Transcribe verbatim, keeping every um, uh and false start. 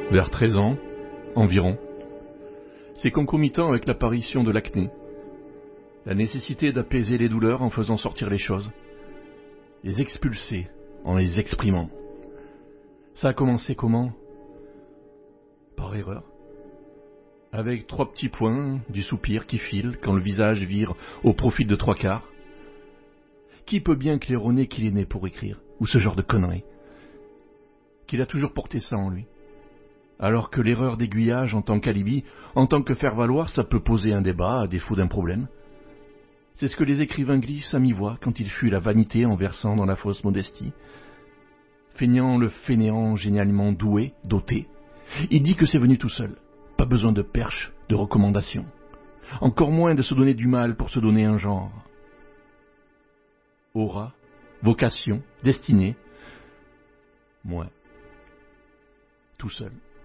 Vers treize ans, environ, c'est concomitant avec l'apparition de l'acné, la nécessité d'apaiser les douleurs en faisant sortir les choses, les expulser en les exprimant. Ça a commencé comment? Par erreur. Avec trois petits points, du soupir qui file quand le visage vire au profil de trois quarts. Qui peut bien claironner qu'il est né pour écrire, ou ce genre de conneries? Qu'il a toujours porté ça en lui. Alors que l'erreur d'aiguillage en tant qu'alibi, en tant que faire-valoir, ça peut poser un débat à défaut d'un problème. C'est ce que les écrivains glissent à mi-voix quand il fuit la vanité en versant dans la fausse modestie. Feignant le fainéant génialement doué, doté, il dit que c'est venu tout seul. Pas besoin de perche, de recommandation. Encore moins de se donner du mal pour se donner un genre. Aura, vocation, destinée. Moi. Tout seul.